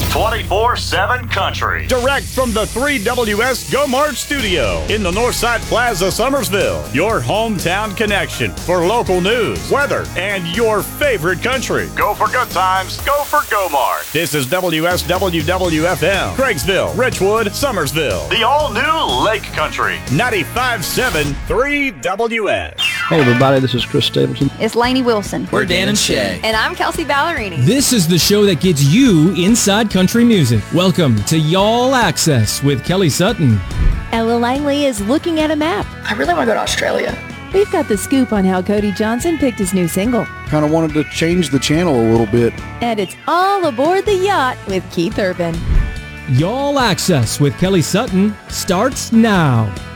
24/7 Country. Direct from the 3WS Go Mart studio in the Northside Plaza, Summersville. Your hometown connection for local news, weather, and your favorite country. Go for good times. Go for Go Mart. This is WSWWFM, Craigsville, Richwood, Summersville. The all-new Lake Country. 95.7 3WS. Hey everybody, this is Chris Stapleton. It's Lainey Wilson. We're Dan and Shay. And I'm Kelsey Ballerini. This is the show that gets you inside country music. Welcome to Y'all Access with Kelly Sutton. Ella Langley is looking at a map. I really want to go to Australia. We've got the scoop on how Cody Johnson picked his new single. Kind of wanted to change the channel a little bit. And it's all aboard the yacht with Keith Urban. Y'all Access with Kelly Sutton starts now.